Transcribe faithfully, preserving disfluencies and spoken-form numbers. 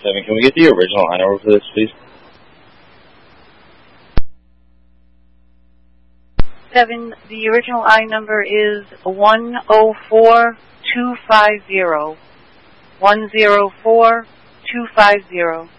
seven. Can we get the original I number for this, please? Seven, the original I number is one zero four two five zero. one zero four two five zero.